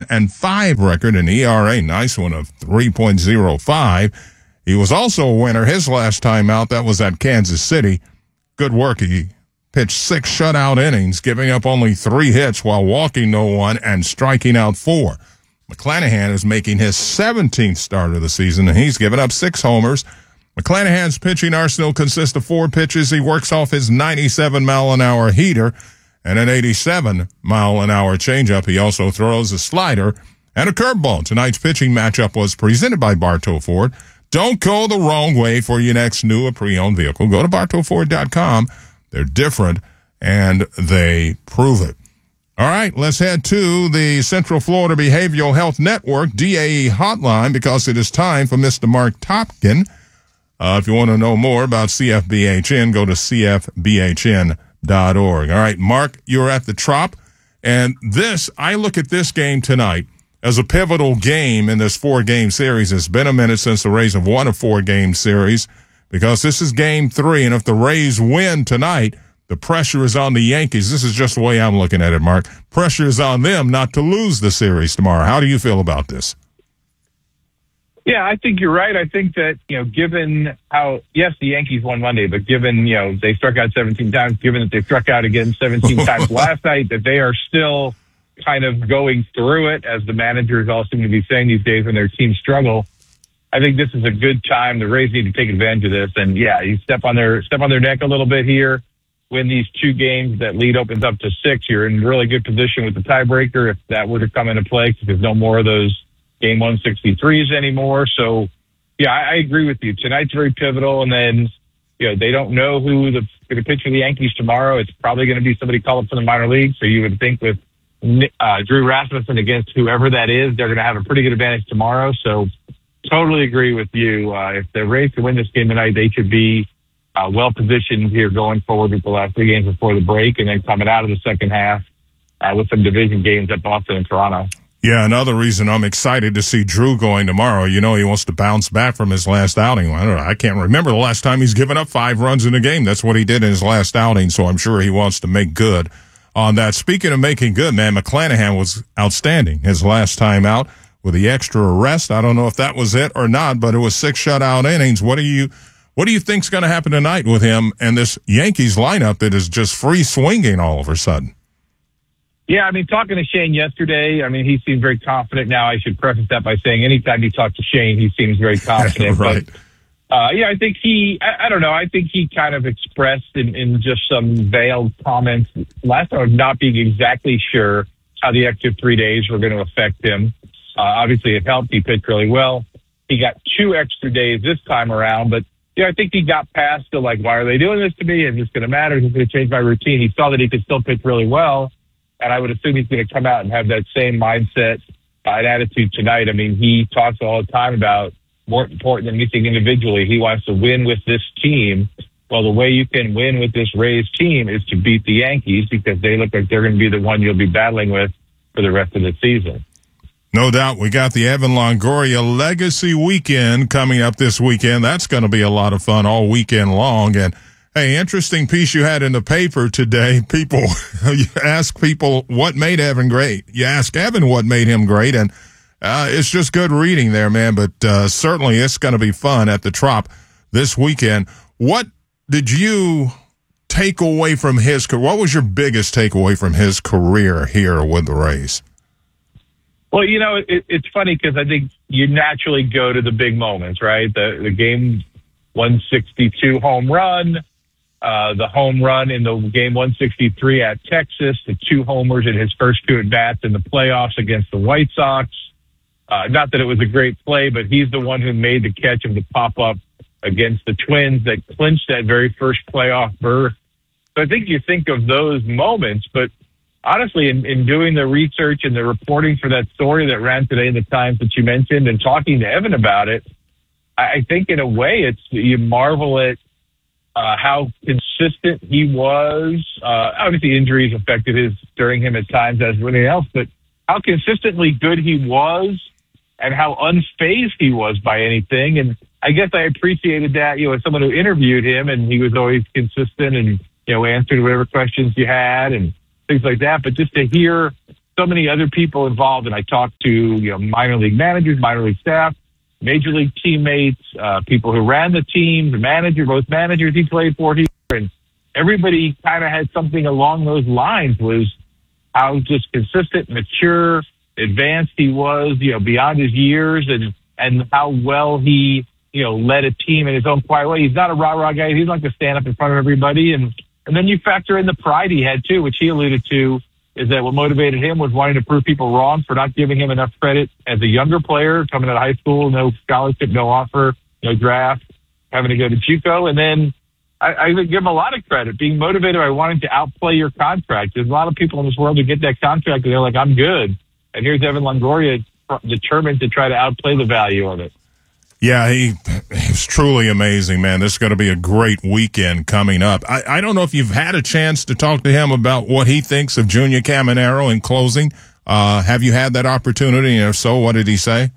7-5 record, an ERA, nice one, of 3.05. He was also a winner his last time out. That was at Kansas City. Good work. He pitched 6 shutout innings, giving up only 3 hits while walking no one and striking out 4. McClanahan is making his 17th start of the season, and he's given up 6 homers. McClanahan's pitching arsenal consists of 4 pitches. He works off his 97-mile-an-hour heater and an 87-mile-an-hour changeup. He also throws a slider and a curveball. Tonight's pitching matchup was presented by Bartow Ford. Don't go the wrong way for your next new or pre-owned vehicle. Go to BartowFord.com. They're different, and they prove it. All right, let's head to the Central Florida Behavioral Health Network, DAE hotline, because it is time for Mr. Mark Topkin. If you want to know more about CFBHN, go to CFBHN.org. All right, Mark, you're at the Trop, and I look at this game tonight as a pivotal game in this 4-game series. It's been a minute since the Rays have won a 4-game series because this is game 3, and if the Rays win tonight, the pressure is on the Yankees. This is just the way I'm looking at it, Mark. Pressure is on them not to lose the series tomorrow. How do you feel about this? Yeah, I think you're right. I think that, given how, yes, the Yankees won Monday, but given, they struck out 17 times, given that they struck out again 17 times last night, that they are still kind of going through it, as the managers all seem to be saying these days when their teams struggle. I think this is a good time. The Rays need to take advantage of this. And yeah, you step on their neck a little bit here. Win these 2 games, that lead opens up to 6. You're in really good position with the tiebreaker if that were to come into play, because there's no more of those game 163s anymore. So, yeah, I agree with you. Tonight's very pivotal, and then, they don't know who's going to pitch for the Yankees tomorrow. It's probably going to be somebody called up from the minor league. So you would think with Drew Rasmussen against whoever that is, they're going to have a pretty good advantage tomorrow. So totally agree with you. If the Rays can win this game tonight, they should be well-positioned here going forward with the last 3 games before the break, and then coming out of the second half with some division games at Boston and Toronto. Yeah, another reason I'm excited to see Drew going tomorrow. He wants to bounce back from his last outing. I can't remember the last time he's given up 5 runs in a game. That's what he did in his last outing, so I'm sure he wants to make good on that. Speaking of making good, man, McClanahan was outstanding his last time out with the extra rest. I don't know if that was it or not, but it was 6 shutout innings. What do you think's going to happen tonight with him and this Yankees lineup that is just free swinging all of a sudden? Yeah, talking to Shane yesterday, he seemed very confident. Now, I should preface that by saying anytime you talk to Shane, he seems very confident. Right. But, I think I don't know. I think he kind of expressed in just some veiled comments last time of not being exactly sure how the extra 3 days were going to affect him. Obviously, it helped. He pitched really well. He got 2 extra days this time around, but I think he got past the, why are they doing this to me? Is this going to matter? Is this going to change my routine? He saw that he could still pitch really well, and I would assume he's going to come out and have that same mindset and attitude tonight. He talks all the time about more important than anything individually. He wants to win with this team. Well, the way you can win with this Rays team is to beat the Yankees, because they look like they're going to be the one you'll be battling with for the rest of the season. No doubt. We got the Evan Longoria Legacy Weekend coming up this weekend. That's going to be a lot of fun all weekend long. And, hey, interesting piece you had in the paper today. You ask people what made Evan great. You ask Evan what made him great, and it's just good reading there, man. But certainly it's going to be fun at the Trop this weekend. What did you take away from his career? What was your biggest takeaway from his career here with the Rays? Well, it's funny because I think you naturally go to the big moments, right? The game 162 home run, the home run in the game 163 at Texas, the 2 homers in his first 2 at-bats in the playoffs against the White Sox. Not that it was a great play, but he's the one who made the catch of the pop-up against the Twins that clinched that very first playoff berth. So I think you think of those moments, but honestly, in doing the research and the reporting for that story that ran today in the Times that you mentioned and talking to Evan about it, I think in a way you marvel at how consistent he was. Obviously, injuries affected during him at times as anything else, but how consistently good he was and how unfazed he was by anything. And I guess I appreciated that, as someone who interviewed him, and he was always consistent and, answered whatever questions you had and things like that. But just to hear so many other people involved, and I talked to minor league managers, minor league staff, major league teammates, people who ran the team, both managers he played for here, and everybody kind of had something along those lines, was how just consistent, mature, advanced he was, beyond his years, and how well he, led a team in his own quiet way. He's not a rah-rah guy. He's not going to stand up in front of everybody. And then you factor in the pride he had, too, which he alluded to, is that what motivated him was wanting to prove people wrong for not giving him enough credit as a younger player, coming out of high school, no scholarship, no offer, no draft, having to go to JUCO. And then I would give him a lot of credit, being motivated by wanting to outplay your contract. There's a lot of people in this world who get that contract and they're like, I'm good. And here's Evan Longoria determined to try to outplay the value of it. Yeah, he's truly amazing, man. This is going to be a great weekend coming up. I don't know if you've had a chance to talk to him about what he thinks of Junior Caminero in closing. Have you had that opportunity? And if so, what did he say?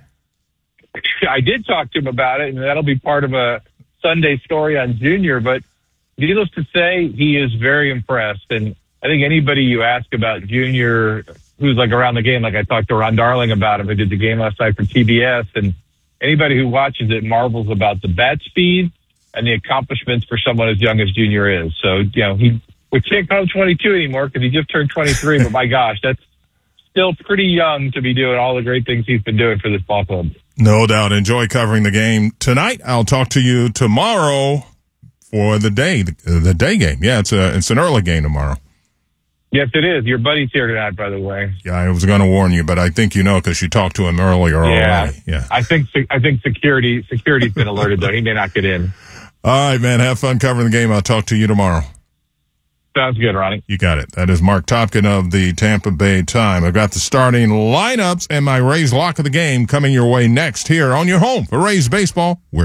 I did talk to him about it, and that'll be part of a Sunday story on Junior. But needless to say, he is very impressed. And I think anybody you ask about Junior who's like around the game, like I talked to Ron Darling about him, who did the game last night for TBS, and anybody who watches it marvels about the bat speed and the accomplishments for someone as young as Junior is. So, we can't call him 22 anymore because he just turned 23, but my gosh, that's still pretty young to be doing all the great things he's been doing for this ball club. No doubt. Enjoy covering the game tonight. I'll talk to you tomorrow for the day game. Yeah, it's an early game tomorrow. Yes, it is. Your buddy's here tonight, by the way. Yeah, I was going to warn you, but I think you know because you talked to him earlier. Yeah, yeah. I think security's been alerted though. He may not get in. All right, man. Have fun covering the game. I'll talk to you tomorrow. Sounds good, Ronnie. You got it. That is Mark Topkin of the Tampa Bay Time. I've got the starting lineups and my Rays lock of the game coming your way next here on your home for Rays baseball. We're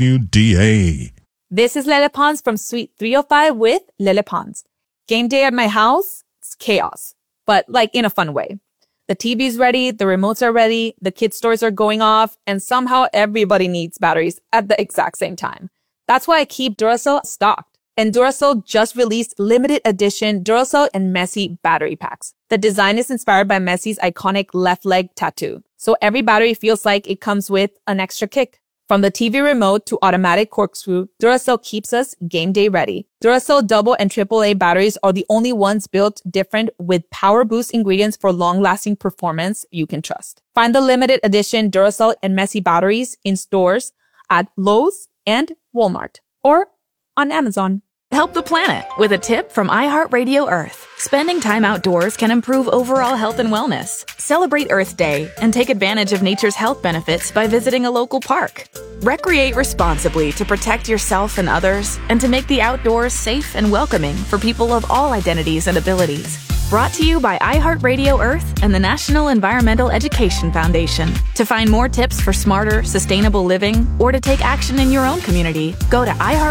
WDA. This is Lele Pons from Suite 305 with Lele Pons. Game day at my house. Chaos, but like in a fun way. The TV's ready, the remotes are ready, the kids' toys are going off, and somehow everybody needs batteries at the exact same time. That's why I keep Duracell stocked. And Duracell just released limited edition Duracell and Messi battery packs. The design is inspired by Messi's iconic left leg tattoo. So every battery feels like it comes with an extra kick. From the TV remote to automatic corkscrew, Duracell keeps us game day ready. Duracell double and AAA batteries are the only ones built different with power boost ingredients for long-lasting performance you can trust. Find the limited edition Duracell and Messi batteries in stores at Lowe's and Walmart or on Amazon. Help the planet with a tip from iHeartRadio Earth. Spending time outdoors can improve overall health and wellness. Celebrate Earth Day and take advantage of nature's health benefits by visiting a local park. Recreate responsibly to protect yourself and others and to make the outdoors safe and welcoming for people of all identities and abilities. Brought to you by iHeartRadio Earth and the National Environmental Education Foundation. To find more tips for smarter, sustainable living or to take action in your own community, go to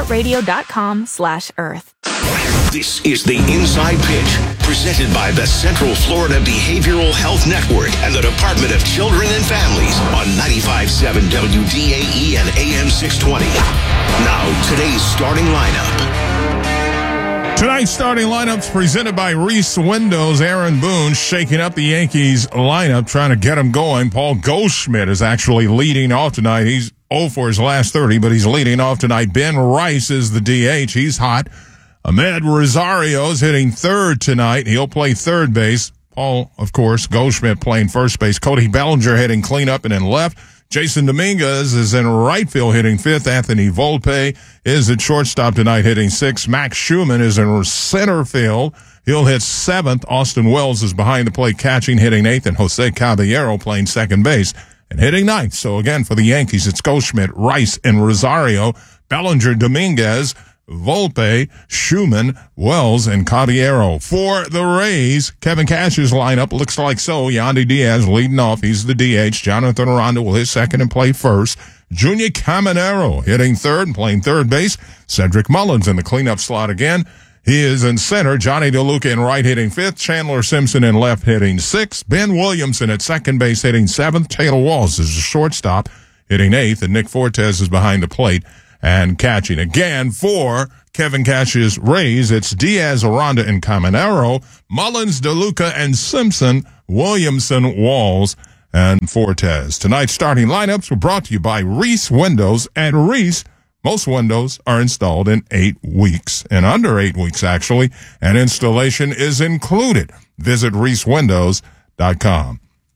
iHeartRadio.com/Earth. This is the Inside Pitch, presented by the Central Florida Behavioral Health Network and the Department of Children and Families on 95.7 WDAE and AM 620. Now, today's starting lineup. Tonight's starting lineup's presented by Reese Windows. Aaron Boone shaking up the Yankees lineup, trying to get them going. Paul Goldschmidt is actually leading off tonight. He's 0 for his last 30, but he's leading off tonight. Ben Rice is the DH. He's hot. Ahmed Rosario is hitting third tonight. He'll play third base. Paul, of course, Goldschmidt playing first base. Cody Bellinger hitting cleanup and in left. Jason Dominguez is in right field hitting fifth. Anthony Volpe is at shortstop tonight hitting sixth. Max Schumann is in center field. He'll hit seventh. Austin Wells is behind the plate catching, hitting eighth. And Jose Caballero playing second base and hitting ninth. So again, for the Yankees, it's Goldschmidt, Rice, and Rosario. Bellinger, Dominguez, Volpe, Schumann, Wells, and Caballero. For the Rays, Kevin Cash's lineup looks like so. Yandy Diaz leading off. He's the DH. Jonathan Aranda will hit second and play first. Junior Caminero hitting third and playing third base. Cedric Mullins in the cleanup slot again. He is in center. Johnny DeLuca in right hitting fifth. Chandler Simpson in left hitting sixth. Ben Williamson at second base hitting seventh. Taylor Walls is the shortstop hitting eighth. And Nick Fortes is behind the plate and catching. Again, for Kevin Cash's Rays, it's Diaz, Aranda, and Caminero, Mullins, DeLuca, and Simpson, Williamson, Walls, and Fortes. Tonight's starting lineups were brought to you by Reese Windows. At Reese, most windows are installed in 8 weeks, and under 8 weeks, actually, and installation is included. Visit ReeseWindows.com.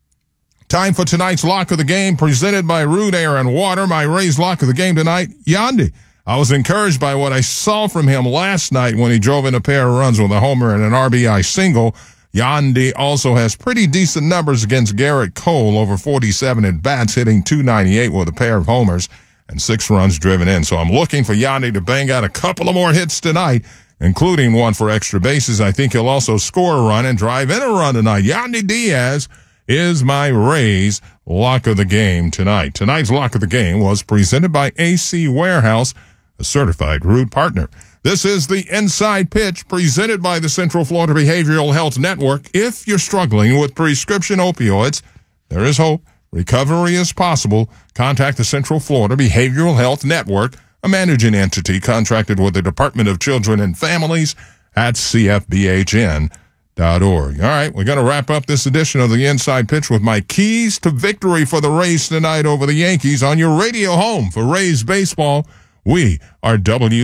Time for tonight's Lock of the Game, presented by Rude Air and Water. My Rays Lock of the Game tonight, Yandy. I was encouraged by what I saw from him last night when he drove in a pair of runs with a homer and an RBI single. Yandy also has pretty decent numbers against Garrett Cole, over 47 at-bats, hitting .298 with a pair of homers and 6 runs driven in. So I'm looking for Yandy to bang out a couple of more hits tonight, including one for extra bases. I think he'll also score a run and drive in a run tonight. Yandy Diaz is my Rays Lock of the Game tonight. Tonight's Lock of the Game was presented by AC Warehouse, a certified Root partner. This is the Inside Pitch, presented by the Central Florida Behavioral Health Network. If you're struggling with prescription opioids, there is hope. Recovery is possible. Contact the Central Florida Behavioral Health Network, a managing entity contracted with the Department of Children and Families at CFBHN.org. All right, we're going to wrap up this edition of the Inside Pitch with my keys to victory for the Rays tonight over the Yankees on your radio home for Rays baseball. We are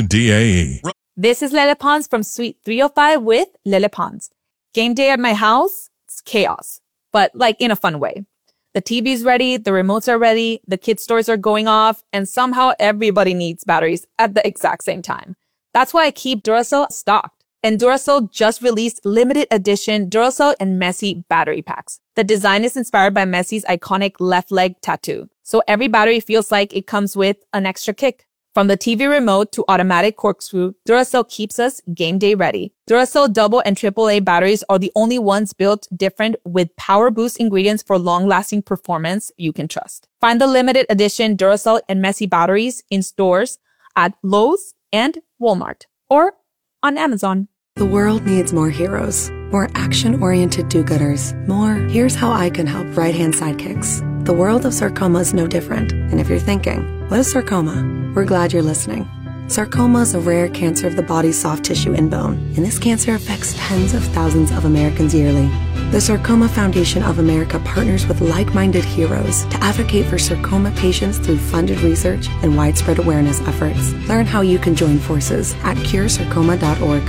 WDAE. This is Lele Pons from Suite 305 with Lele Pons. Game day at my house, it's chaos, but like in a fun way. The TV's ready, the remotes are ready, the kids' toys are going off, and somehow everybody needs batteries at the exact same time. That's why I keep Duracell stocked. And Duracell just released limited edition Duracell and Messi battery packs. The design is inspired by Messi's iconic left leg tattoo, so every battery feels like it comes with an extra kick. From the TV remote to automatic corkscrew, Duracell keeps us game day ready. Duracell double and AAA batteries are the only ones built different with power boost ingredients for long-lasting performance you can trust. Find the limited edition Duracell and Messi batteries in stores at Lowe's and Walmart or on Amazon. The world needs more heroes, more action-oriented do-gooders, more here's how I can help right-hand sidekicks. The world of sarcoma is no different. And if you're thinking, what is sarcoma? We're glad you're listening. Sarcoma is a rare cancer of the body's soft tissue and bone, and this cancer affects tens of thousands of Americans yearly. The Sarcoma Foundation of America partners with like-minded heroes to advocate for sarcoma patients through funded research and widespread awareness efforts. Learn how you can join forces at curesarcoma.org.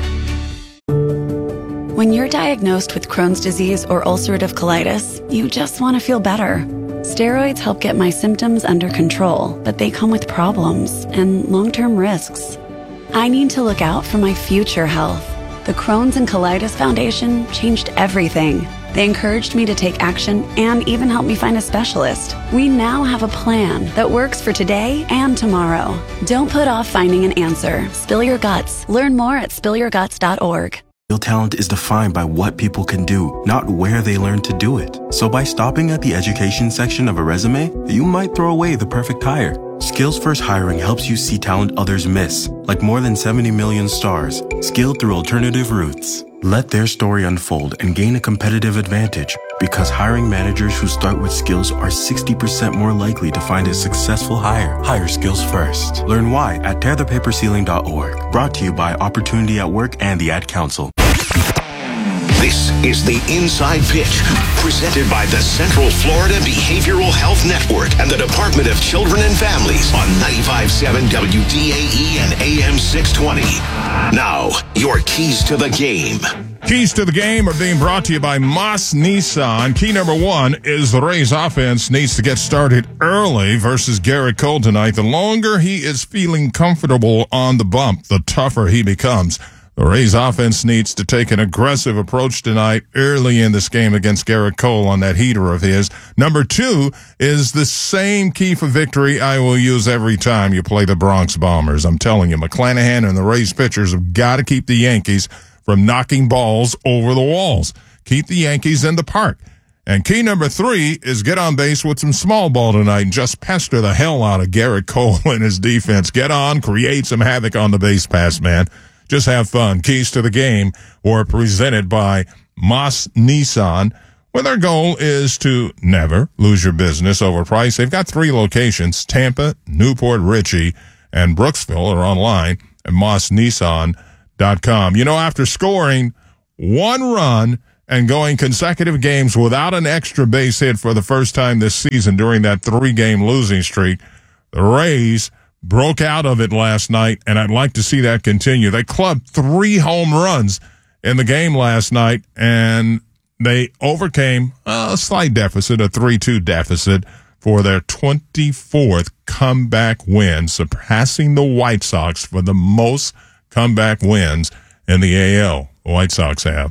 When you're diagnosed with Crohn's disease or ulcerative colitis, you just want to feel better. Steroids help get my symptoms under control, but they come with problems and long-term risks. I need to look out for my future health. The Crohn's and Colitis Foundation changed everything. They encouraged me to take action and even helped me find a specialist. We now have a plan that works for today and tomorrow. Don't put off finding an answer. Spill your guts. Learn more at spillyourguts.org. Real talent is defined by what people can do, not where they learn to do it. So by stopping at the education section of a resume, you might throw away the perfect hire. Skills First Hiring helps you see talent others miss, like more than 70 million stars, skilled through alternative routes. Let their story unfold and gain a competitive advantage, because hiring managers who start with skills are 60% more likely to find a successful hire. Hire skills first. Learn why at tearthepaperceiling.org. Brought to you by Opportunity at Work and the Ad Council. This is the Inside Pitch, presented by the Central Florida Behavioral Health Network and the Department of Children and Families on 95.7 WDAE and AM 620. Now, your keys to the game. Keys to the game are being brought to you by Moss Nissan. Key number 1 is the Rays offense needs to get started early versus Garrett Cole tonight. The longer he is feeling comfortable on the bump, the tougher he becomes. The Rays offense needs to take an aggressive approach tonight early in this game against Garrett Cole on that heater of his. Number 2 is the same key for victory I will use every time you play the Bronx Bombers. I'm telling you, McClanahan and the Rays pitchers have got to keep the Yankees from knocking balls over the walls. Keep the Yankees in the park. And key number 3 is get on base with some small ball tonight and just pester the hell out of Garrett Cole and his defense. Get on, create some havoc on the base pass, man. Just have fun. Keys to the game were presented by Moss Nissan, where their goal is to never lose your business over price. They've got 3 locations, Tampa, Newport Richey, and Brooksville are online at mossnissan.com. You know, after scoring one run and going consecutive games without an extra base hit for the first time this season during that 3-game losing streak, the Rays broke out of it last night, and I'd like to see that continue. They clubbed 3 home runs in the game last night, and they overcame a slight deficit, a 3-2 deficit, for their 24th comeback win, surpassing the White Sox for the most comeback wins in the AL. The White Sox have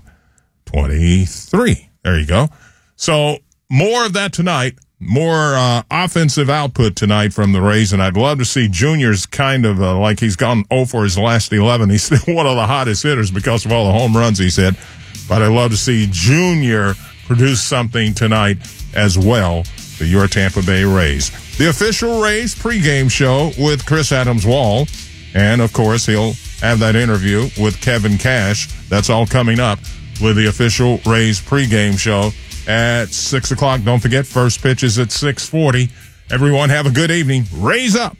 23. There you go. So more of that tonight, more offensive output tonight from the Rays, and I'd love to see Junior's kind of like he's gone 0 for his last 11. He's still one of the hottest hitters because of all the home runs he's hit, but I'd love to see Junior produce something tonight as well for your Tampa Bay Rays. The official Rays pregame show with Chris Adams-Wall, and of course he'll have that interview with Kevin Cash. That's all coming up with the official Rays pregame show at 6 o'clock. Don't forget, first pitch is at 6:40. Everyone have a good evening. Rays up.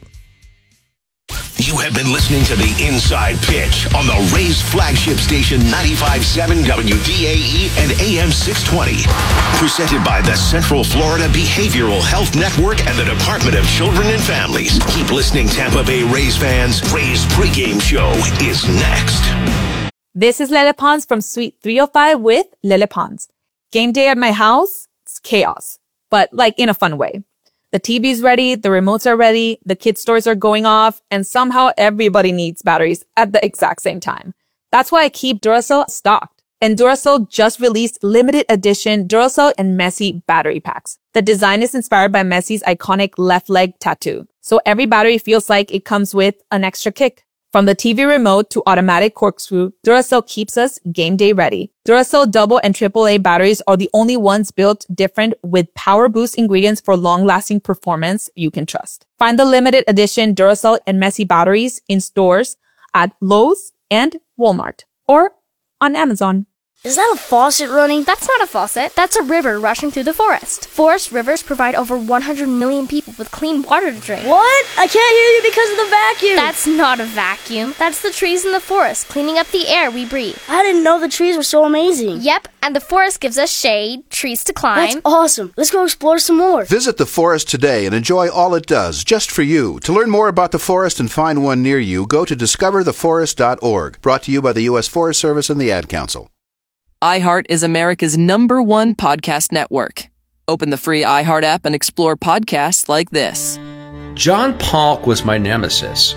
You have been listening to The Inside Pitch on the Rays flagship station 95.7 WDAE and AM 620. Presented by the Central Florida Behavioral Health Network and the Department of Children and Families. Keep listening, Tampa Bay Rays fans. Rays pregame show is next. This is Lele Pons from Suite 305 with Lele Pons. Game day at my house, it's chaos, but like in a fun way. The TV's ready, the remotes are ready, the kids' stores are going off, and somehow everybody needs batteries at the exact same time. That's why I keep Duracell stocked. And Duracell just released limited edition Duracell and Messi battery packs. The design is inspired by Messi's iconic left leg tattoo. So every battery feels like it comes with an extra kick. From the TV remote to automatic corkscrew, Duracell keeps us game day ready. Duracell double and AAA batteries are the only ones built different with power boost ingredients for long-lasting performance you can trust. Find the limited edition Duracell and Messi batteries in stores at Lowe's and Walmart or on Amazon. Is that a faucet running? That's not a faucet. That's a river rushing through the forest. Forest rivers provide over 100 million people with clean water to drink. What? I can't hear you because of the vacuum. That's not a vacuum. That's the trees in the forest cleaning up the air we breathe. I didn't know the trees were so amazing. Yep, and the forest gives us shade, trees to climb. That's awesome. Let's go explore some more. Visit the forest today and enjoy all it does, just for you. To learn more about the forest and find one near you, go to discovertheforest.org. Brought to you by the U.S. Forest Service and the Ad Council. iHeart is America's #1 podcast network. Open the free iHeart app and explore podcasts like this. John Polk was my nemesis.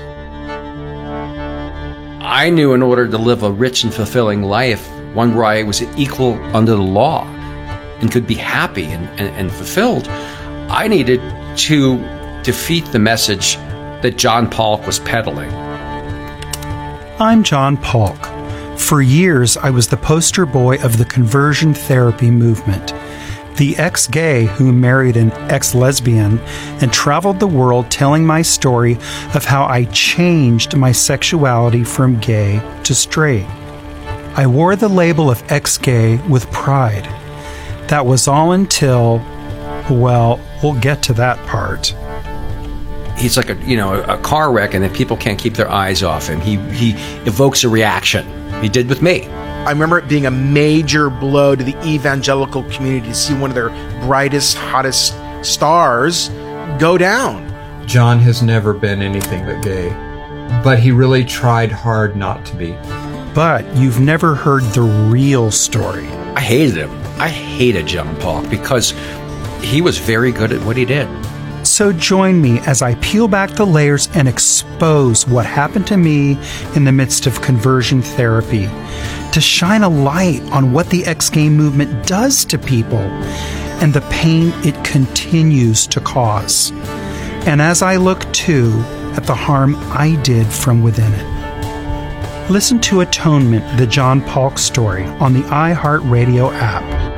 I knew in order to live a rich and fulfilling life, one where I was equal under the law and could be happy and fulfilled, I needed to defeat the message that John Polk was peddling. I'm John Polk. For years, I was the poster boy of the conversion therapy movement, the ex-gay who married an ex-lesbian and traveled the world telling my story of how I changed my sexuality from gay to straight. I wore the label of ex-gay with pride. That was all until, well, we'll get to that part. He's like a car wreck, and then people can't keep their eyes off him. He evokes a reaction. He did with me. I remember it being a major blow to the evangelical community to see one of their brightest, hottest stars go down. John has never been anything but gay, but he really tried hard not to be. But you've never heard the real story. I hated him. I hated John Polk because he was very good at what he did. So join me as I peel back the layers and expose what happened to me in the midst of conversion therapy, to shine a light on what the ex-gay movement does to people and the pain it continues to cause. And as I look too at the harm I did from within it. Listen to Atonement, the John Polk story on the iHeartRadio app.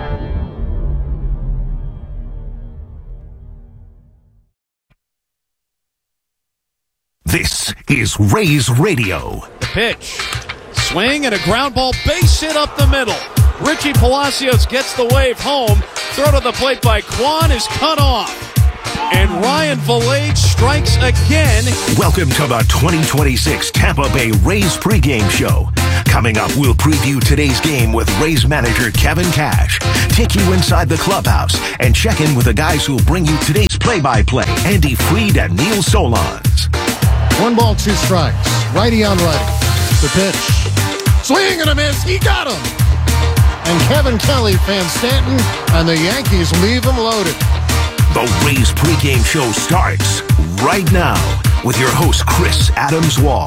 This is Rays Radio. The pitch. Swing and a ground ball, base hit up the middle. Richie Palacios gets the wave home. Throw to the plate by Kwan is cut off. And Ryan Valade strikes again. Welcome to the 2026 Tampa Bay Rays pregame show. Coming up, we'll preview today's game with Rays manager Kevin Cash, take you inside the clubhouse, and check in with the guys who'll bring you today's play-by-play, Andy Fried and Neil Solondz. 1 ball, 2 strikes. Righty on righty. The pitch. Swing and a miss. He got him. And Kevin Kelly, Van Stanton, and the Yankees leave him loaded. The Rays pregame show starts right now with your host, Chris Adams-Wall.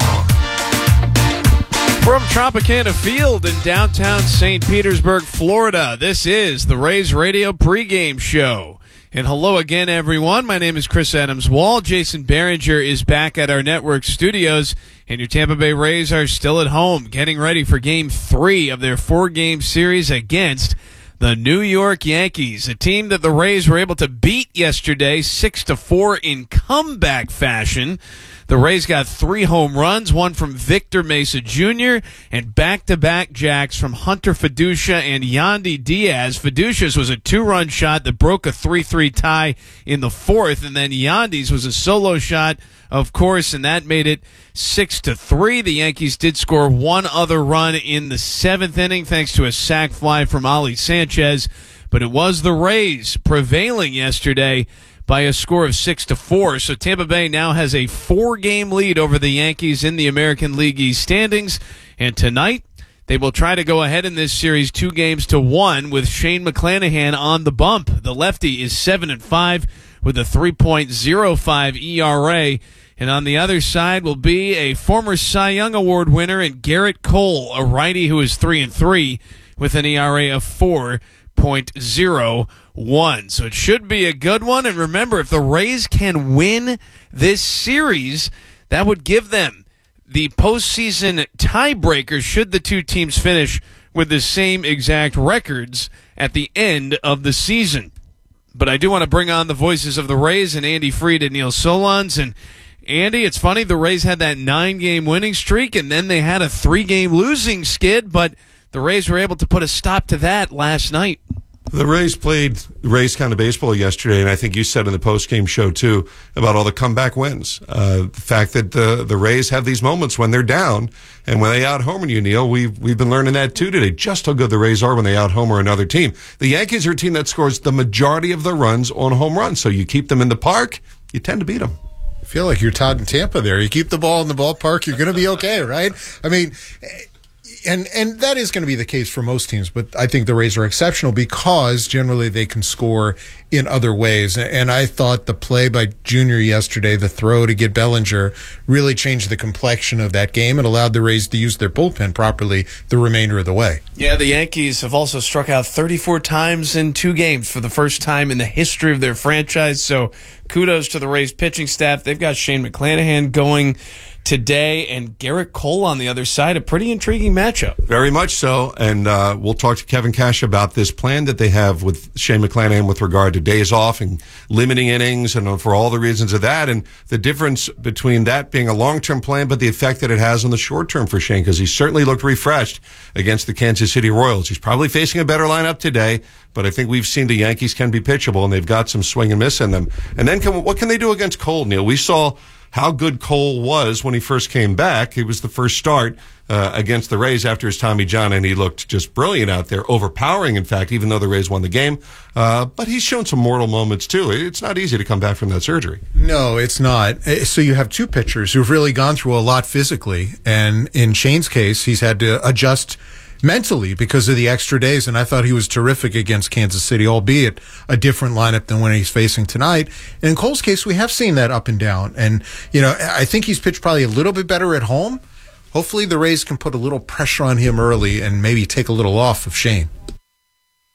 From Tropicana Field in downtown St. Petersburg, Florida, this is the Rays Radio pregame show. And hello again, everyone. My name is Chris Adams-Wall. Jason Behringer is back at our network studios, and your Tampa Bay Rays are still at home, getting ready for Game 3 of their 4-game series against the New York Yankees, a team that the Rays were able to beat yesterday 6-4 in comeback fashion. The Rays got 3 home runs, one from Victor Mesa Jr., and back-to-back jacks from Hunter Fiducia and Yandy Diaz. Fiducia's was a 2-run shot that broke a 3-3 tie in the 4th, and then Yandy's was a solo shot, of course, and that made it 6-3. The Yankees did score 1 other run in the 7th inning thanks to a sac fly from Ali Sanchez, but it was the Rays prevailing yesterday by a score of 6-4. So Tampa Bay now has a 4-game lead over the Yankees in the American League East standings, and tonight they will try to go ahead in this series 2-1 with Shane McClanahan on the bump. The lefty is 7-5 with a 3.05 ERA. And on the other side will be a former Cy Young Award winner in Garrett Cole, a righty who is 3-3 with an ERA of 4.01. So it should be a good one. And remember, if the Rays can win this series, that would give them the postseason tiebreaker should the two teams finish with the same exact records at the end of the season. But I do want to bring on the voices of the Rays and Andy Fried and Neil Solondz. And Andy, it's funny, the Rays had that 9-game winning streak, and then they had a 3-game losing skid, but the Rays were able to put a stop to that last night. The Rays played Rays kind of baseball yesterday, and I think you said in the post-game show, too, about all the comeback wins. The fact that the Rays have these moments when they're down, and when they out-homer you, Neil, we've been learning that, too, today, just how good the Rays are when they out-homer another team. The Yankees are a team that scores the majority of the runs on home runs, so you keep them in the park, you tend to beat them. I feel like you're Todd in Tampa there. You keep the ball in the ballpark, you're going to be okay, right? I mean, and that is going to be the case for most teams, but I think the Rays are exceptional because generally they can score in other ways. And I thought the play by Junior yesterday, the throw to get Bellinger, really changed the complexion of that game and allowed the Rays to use their bullpen properly the remainder of the way. Yeah, the Yankees have also struck out 34 times in 2 games for the first time in the history of their franchise. So kudos to the Rays pitching staff. They've got Shane McClanahan going today and Garrett Cole on the other side. A pretty intriguing matchup. Very much so. And we'll talk to Kevin Cash about this plan that they have with Shane McClanahan with regard to days off and limiting innings and for all the reasons of that and the difference between that being a long-term plan but the effect that it has on the short term for Shane, because he certainly looked refreshed against the Kansas City Royals. He's probably facing a better lineup today, but I think we've seen the Yankees can be pitchable and they've got some swing and miss in them. And then what can they do against Cole, Neil? We saw how good Cole was when he first came back. It was the first start against the Rays after his Tommy John, and he looked just brilliant out there, overpowering, in fact, even though the Rays won the game. But he's shown some mortal moments, too. It's not easy to come back from that surgery. No, it's not. So you have 2 pitchers who've really gone through a lot physically, and in Shane's case, he's had to adjust mentally because of the extra days, and I thought he was terrific against Kansas City, albeit a different lineup than when he's facing tonight. And in Cole's case, we have seen that up and down, and I think he's pitched probably a little bit better at home. Hopefully the Rays can put a little pressure on him early and maybe take a little off of Shane.